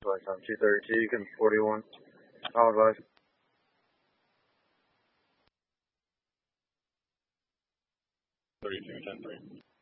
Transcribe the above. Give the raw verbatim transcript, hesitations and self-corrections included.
Like on two thirty-two, you can forty-one. I'll advise. thirty-two ten three.